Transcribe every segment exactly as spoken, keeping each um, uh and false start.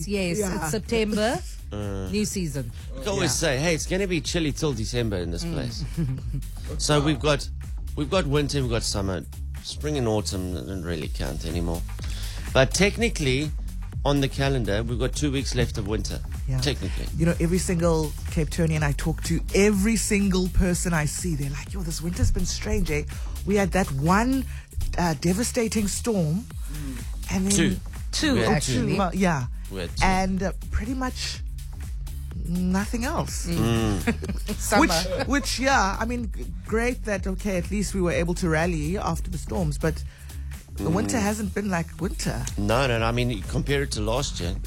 yes. Yeah. It's September, Uh, new season. I can always say, hey, it's going to be chilly till December in this place. So we've got we've got winter, we've got summer. Spring and autumn doesn't really count anymore. But technically, on the calendar, we've got two weeks left of winter. Yeah. Technically. You know, every single Cape Townian I talk to, every single person I see, they're like, yo, this winter's been strange, eh? We had that one uh, devastating storm. And then Two. Two, We had oh, two. two. Well, yeah. We had two. And uh, pretty much nothing else. Summer. Which, which, yeah, I mean, g- great that, okay, at least we were able to rally after the storms, but the winter hasn't been like winter. No, no, no. I mean, you compare it to last year.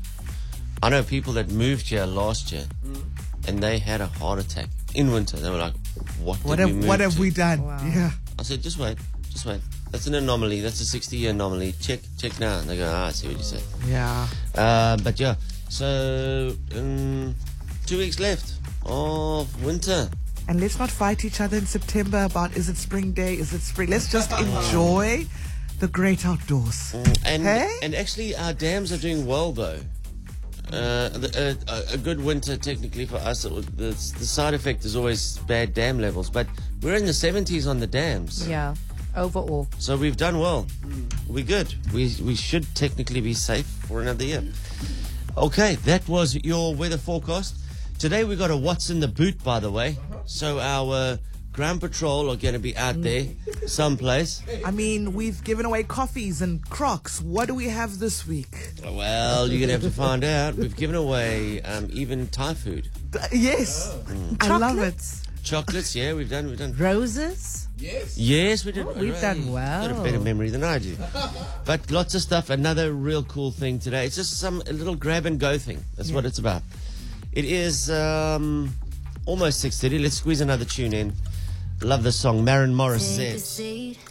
I know people that moved here last year, and they had a heart attack in winter. They were like, "What? What did we have, move what have to?" we done? Wow. Yeah. I said, "Just wait, just wait. That's an anomaly. That's a sixty-year anomaly. Check, check now." And they go, "Ah, I see what you said." Yeah. Uh, but yeah, so um, two weeks left of winter. And let's not fight each other in September about is it spring day, is it spring. Let's just enjoy the great outdoors. And Hey? and actually, our dams are doing well though. Uh, the, uh, a good winter technically for us. It would, the, the side effect is always bad dam levels, but we're in the seventies on the dams. Yeah, overall. So we've done well. We're good. We we should technically be safe for another year. Okay, that was your weather forecast. Today we got a what's in the boot, by the way. So our uh, ground patrol are going to be out there someplace. I mean, we've given away coffees and Crocs. What do we have this week? Well, you're going to have to find out. We've given away um, even Thai food. Uh, yes. I love it. Chocolates, yeah, we've done, we've done. Roses. Yes, we did. Oh, we've done You've got a well. better memory than I do. But lots of stuff. Another real cool thing today. It's just some a little grab and go thing. That's what it's about. It is um, almost six thirty. Let's squeeze another tune in. Love this song. Maren Morris says.